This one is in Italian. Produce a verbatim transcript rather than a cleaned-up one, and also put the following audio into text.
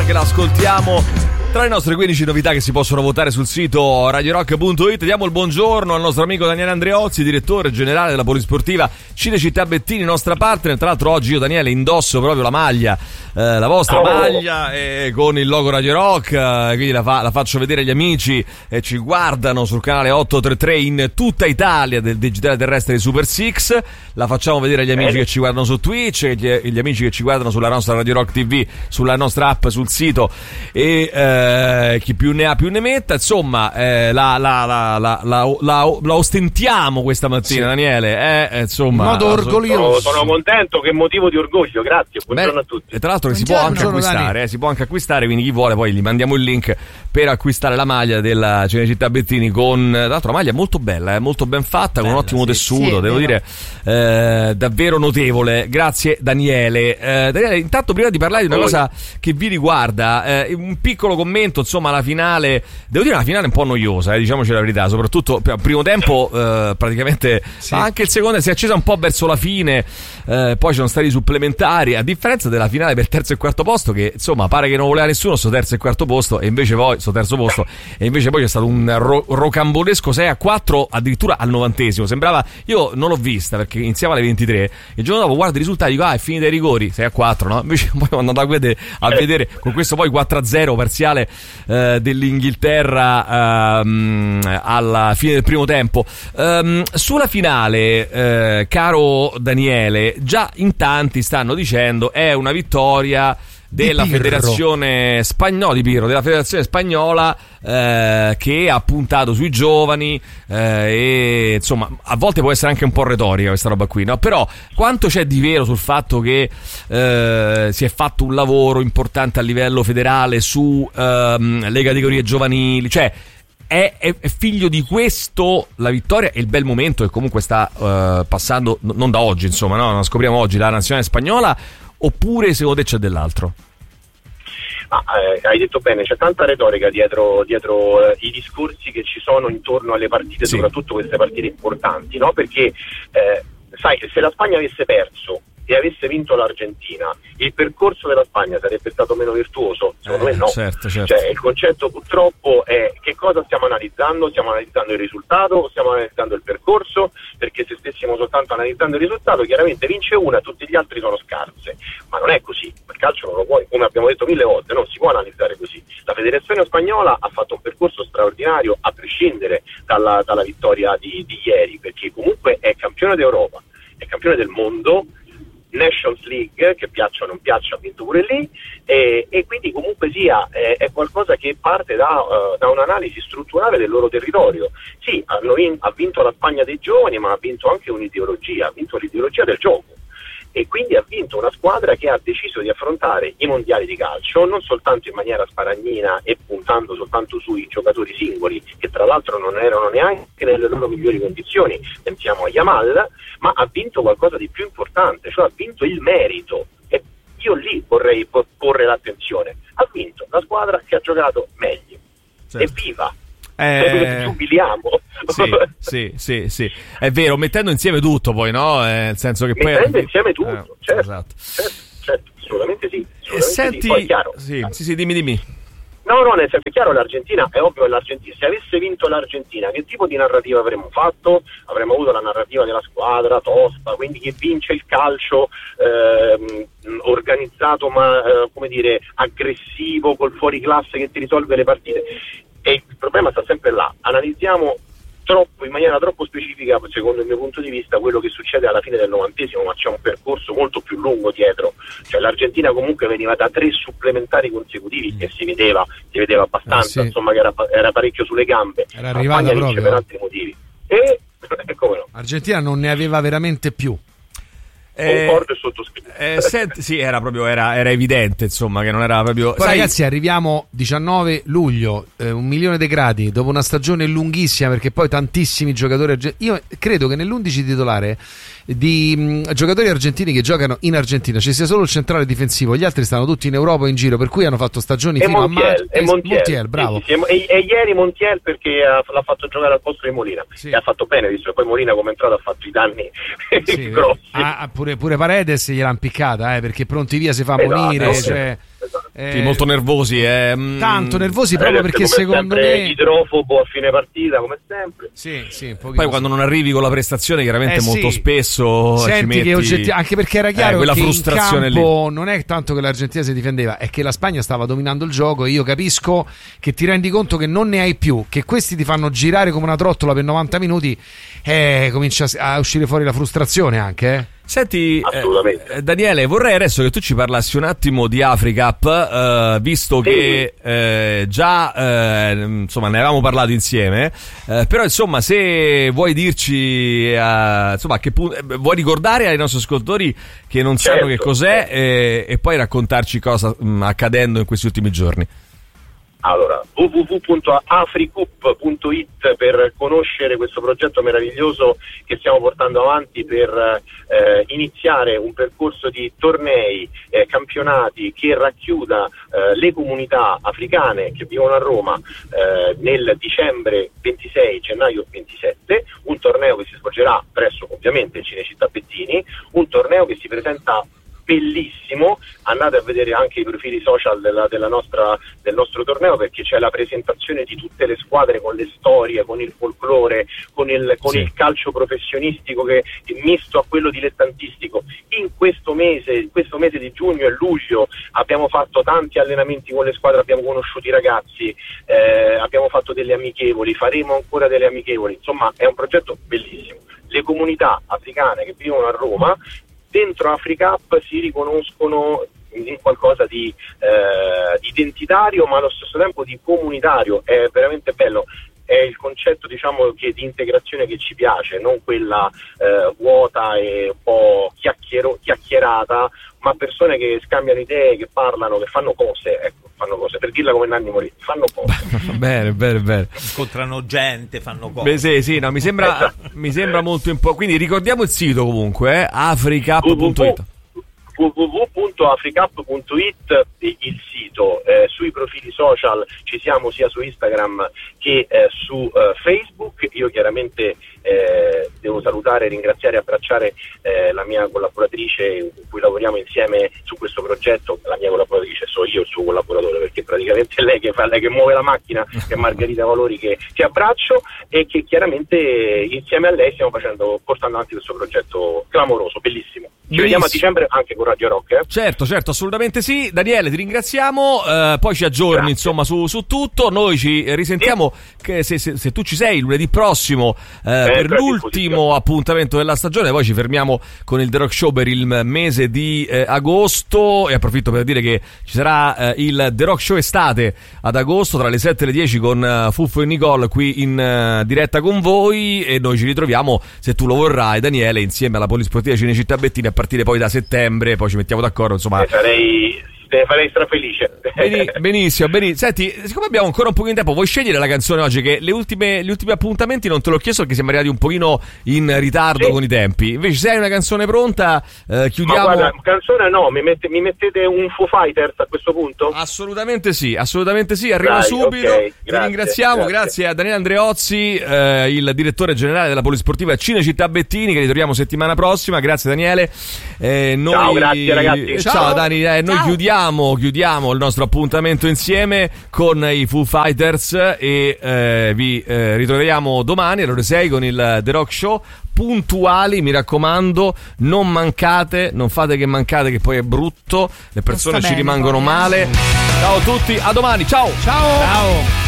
novità che l'ascoltiamo. Tra le nostre quindici novità che si possono votare sul sito radio rock punto it, diamo il buongiorno al nostro amico Daniele Andreozzi, direttore generale della Polisportiva Cinecittà Bettini, nostra partner. Tra l'altro oggi io, Daniele, indosso proprio la maglia, eh, la vostra oh. maglia eh, con il logo Radio Rock, eh, quindi la, fa, la faccio vedere agli amici e eh, ci guardano sul canale ottocentotrentatré in tutta Italia del digitale terrestre di Super Six. La facciamo vedere agli amici eh. che ci guardano su Twitch, e gli, gli amici che ci guardano sulla nostra Radio Rock T V, sulla nostra app, sul sito, e eh, Eh, chi più ne ha più ne metta. Insomma, eh, la, la, la, la, la, la, la ostentiamo questa mattina, sì. Daniele, eh, insomma, in modo orgoglioso. Sono, sono contento, che motivo di orgoglio, grazie, buongiorno Beh, a tutti. E tra l'altro buongiorno, si può anche acquistare, eh, si può anche acquistare, quindi chi vuole poi gli mandiamo il link per acquistare la maglia della Cinecittà Bettini, con tra l'altro maglia molto bella, eh, molto ben fatta, bella, con un ottimo sì, tessuto, sì, devo dire eh, davvero notevole. Grazie Daniele. Eh, Daniele, intanto prima di parlare di una cosa che vi riguarda, eh, un piccolo commento. Insomma, la finale, devo dire, una finale un po' noiosa, eh, diciamoci la verità, soprattutto al primo tempo, eh, praticamente sì. Anche il secondo si è accesa un po' verso la fine, eh, poi ci sono stati supplementari, a differenza della finale per terzo e quarto posto, che insomma pare che non voleva nessuno sto terzo e quarto posto, e invece poi sto terzo posto, e invece poi c'è stato un ro- rocambolesco sei a quattro addirittura al novantesimo. Sembrava, io non l'ho vista perché iniziava alle ventitré, il giorno dopo guardo i risultati, dico ah, è finita ai rigori, sei a quattro, no? Invece poi quando andavo a vedere, a vedere con questo poi quattro a zero parziale eh, dell'Inghilterra ehm, alla fine del primo tempo. Um, sulla finale, eh, caro Daniele, già in tanti stanno dicendo è una vittoria della federazione spagnola di Pirro, della federazione spagnola, eh, che ha puntato sui giovani, eh, e insomma a volte può essere anche un po' retorica questa roba qui, no? Però quanto c'è di vero sul fatto che eh, si è fatto un lavoro importante a livello federale su ehm, le categorie giovanili, cioè È, è, è figlio di questo la vittoria e il bel momento che comunque sta uh, passando, n- non da oggi, insomma, no? Non scopriamo oggi la nazionale spagnola, oppure secondo te c'è dell'altro? Ah, eh, hai detto bene, c'è tanta retorica dietro, dietro eh, i discorsi che ci sono intorno alle partite, sì. Soprattutto queste partite importanti, no? Perché eh, sai, se la Spagna avesse perso e avesse vinto l'Argentina, il percorso della Spagna sarebbe stato meno virtuoso? Secondo eh, me no. Certo, certo. Cioè, il concetto purtroppo è che cosa stiamo analizzando? Stiamo analizzando il risultato o stiamo analizzando il percorso? Perché se stessimo soltanto analizzando il risultato, chiaramente vince una, tutti gli altri sono scarse, ma non è così. Il calcio non lo puoi, come abbiamo detto mille volte, non si può analizzare così. La federazione spagnola ha fatto un percorso straordinario a prescindere dalla, dalla vittoria di, di ieri, perché comunque è campione d'Europa, è campione del mondo, Nations League, che piaccia o non piaccia, ha vinto pure lì, e, e quindi comunque sia è, è qualcosa che parte da, uh, da un'analisi strutturale del loro territorio. Sì, hanno vin- ha vinto la Spagna dei giovani, ma ha vinto anche un'ideologia, ha vinto l'ideologia del gioco, e quindi ha vinto una squadra che ha deciso di affrontare i mondiali di calcio non soltanto in maniera sparagnina e puntando soltanto sui giocatori singoli, che tra l'altro non erano neanche nelle loro migliori condizioni, pensiamo a Yamal, ma ha vinto qualcosa di più importante, cioè ha vinto il merito, e io lì vorrei porre l'attenzione. Ha vinto la squadra che ha giocato meglio, certo. Evviva! Eh, giubiliamo. Sì, sì, sì, sì, è vero, mettendo insieme tutto poi, no? Eh, nel senso che mettendo poi insieme tutto, eh, certo, esatto. certo, certo, assolutamente sì, assolutamente e senti, sì. Poi è chiaro. Sì, sì, sì, dimmi, dimmi. No, no, nel senso è chiaro, l'Argentina, è ovvio che l'Argentina, se avesse vinto l'Argentina, che tipo di narrativa avremmo fatto? Avremmo avuto la narrativa della squadra tosta, quindi che vince il calcio ehm, organizzato, ma eh, come dire, aggressivo, col fuoriclasse che ti risolve le partite. E il problema sta sempre là, analizziamo troppo, in maniera troppo specifica, secondo il mio punto di vista, quello che succede alla fine del novantesimo, ma c'è un percorso molto più lungo dietro. Cioè l'Argentina comunque veniva da tre supplementari consecutivi, che si vedeva, si vedeva abbastanza, eh sì. Insomma, che era, era parecchio sulle gambe, era arrivata proprio per altri motivi, e come no, l'Argentina non ne aveva veramente più. Concordo e sottoscritto. Eh, senti, sì, era proprio era, era evidente, insomma, che non era proprio. Poi, sai, ragazzi, arriviamo diciannove luglio, eh, un milione di gradi dopo una stagione lunghissima, perché poi tantissimi giocatori. Io credo che nell'undici titolare di mh, giocatori argentini che giocano in Argentina ci sia solo il centrale difensivo, gli altri stanno tutti in Europa o in giro, per cui hanno fatto stagioni e fino Montiel, a maggio. E Montiel, Montiel, bravo. Sì, sì, e, e ieri Montiel perché ha, l'ha fatto giocare al posto di Molina, sì. E ha fatto bene, visto che poi Molina come è entrato ha fatto i danni sì, grossi. Ah, pure, pure Paredes gliel'ha impiccata, eh, perché pronti via si fa esatto, morire, sì. cioè, esatto. Eh, sì, molto nervosi, eh. tanto nervosi proprio eh, perché come secondo sempre, me idrofobo a fine partita come sempre. Sì, sì, poi quando non arrivi con la prestazione chiaramente eh, molto sì. spesso Senti ci metti... che oggetti... anche perché era chiaro eh, quella che frustrazione in campo lì. non è tanto che l'Argentina si difendeva, è che la Spagna stava dominando il gioco. Io capisco che ti rendi conto che non ne hai più, che questi ti fanno girare come una trottola per novanta minuti, eh, comincia a uscire fuori la frustrazione anche, eh. Senti, eh, Daniele, vorrei adesso che tu ci parlassi un attimo di AfriCup, eh, visto che eh, già eh, insomma ne avevamo parlato insieme, eh, però insomma se vuoi dirci, eh, insomma, che pu- vuoi ricordare ai nostri ascoltatori che non sanno certo. che cos'è eh, e poi raccontarci cosa sta accadendo in questi ultimi giorni. Allora, w w w punto africup punto it per conoscere questo progetto meraviglioso che stiamo portando avanti per eh, iniziare un percorso di tornei, eh, campionati che racchiuda eh, le comunità africane che vivono a Roma eh, nel dicembre ventisei, gennaio ventisette, un torneo che si svolgerà presso ovviamente il Cinecittà Bettini, un torneo che si presenta bellissimo. Andate a vedere anche i profili social della, della nostra, del nostro torneo, perché c'è la presentazione di tutte le squadre con le storie, con il folklore, con il, con sì. il calcio professionistico che è misto a quello dilettantistico. In questo mese, in questo mese di giugno e luglio abbiamo fatto tanti allenamenti con le squadre, abbiamo conosciuto i ragazzi, eh, abbiamo fatto delle amichevoli, faremo ancora delle amichevoli, insomma è un progetto bellissimo. Le comunità africane che vivono a Roma dentro AfriCup si riconoscono in qualcosa di eh, identitario, ma allo stesso tempo di comunitario. È veramente bello. È il concetto, diciamo, che di integrazione che ci piace, non quella eh, vuota e un po' chiacchiero, chiacchierata, ma persone che scambiano idee, che parlano, che fanno cose, ecco, fanno cose, per dirla come Nanni Moretti, fanno cose. Bene, bene, bene. Incontrano gente, fanno cose. Beh, sì, sì, no, mi sembra, esatto. mi sembra molto importante. Quindi ricordiamo il sito comunque, eh, africup punto it. w w w punto africup punto it il sito, eh, sui profili social ci siamo sia su Instagram che eh, su eh, Facebook. Io chiaramente eh, devo salutare, ringraziare e abbracciare eh, la mia collaboratrice con cui lavoriamo insieme su questo progetto. La mia collaboratrice so io, il suo collaboratore, perché praticamente è lei che fa, lei che muove la macchina, che è Margherita Valori, che, che abbraccio, e che chiaramente insieme a lei stiamo facendo, portando avanti questo progetto clamoroso, bellissimo. Ci Benissimo. vediamo a dicembre anche con Radio Rock, eh? Certo, certo, assolutamente sì. Daniele, ti ringraziamo, eh, poi ci aggiorni Grazie. insomma su, su tutto. Noi ci risentiamo sì. che se, se, se tu ci sei lunedì prossimo eh, per l'ultimo appuntamento della stagione. Poi ci fermiamo con il The Rock Show per il mese di eh, agosto, e approfitto per dire che ci sarà eh, il The Rock Show estate ad agosto tra le sette e le dieci con uh, Fuffo e Nicole qui in uh, diretta con voi, e noi ci ritroviamo, se tu lo vorrai Daniele, insieme alla Polisportiva Cinecittà Bettini a partire poi da settembre. Poi ci mettiamo d'accordo, insomma. Ne farei, ne farei strafelice. Beni, benissimo, benissimo. Senti, siccome abbiamo ancora un pochino di tempo, vuoi scegliere la canzone oggi? Che le ultime, gli ultimi appuntamenti non te l'ho chiesto perché siamo arrivati un pochino in ritardo sì. con i tempi. Invece se hai una canzone pronta, eh, chiudiamo. Ma guarda, canzone no, mi, mette, mi mettete un Foo Fighters a questo punto? Assolutamente sì, assolutamente sì, arriva Dai, subito. Okay, Ti ringraziamo, grazie. grazie a Daniele Andreozzi, eh, il direttore generale della Polisportiva Cinecittà Bettini, che ritorniamo settimana prossima. Grazie Daniele. Eh, noi... Ciao, grazie ragazzi. Ciao, Ciao Dani, eh, noi Ciao. chiudiamo chiudiamo il nostro appuntamento insieme con i Foo Fighters e eh, vi eh, ritroviamo domani alle ore sei con il The Rock Show. Puntuali, mi raccomando, non mancate, non fate che mancate, che poi è brutto, le persone ci rimangono male. Ciao a tutti, a domani, ciao. Ciao. Ciao.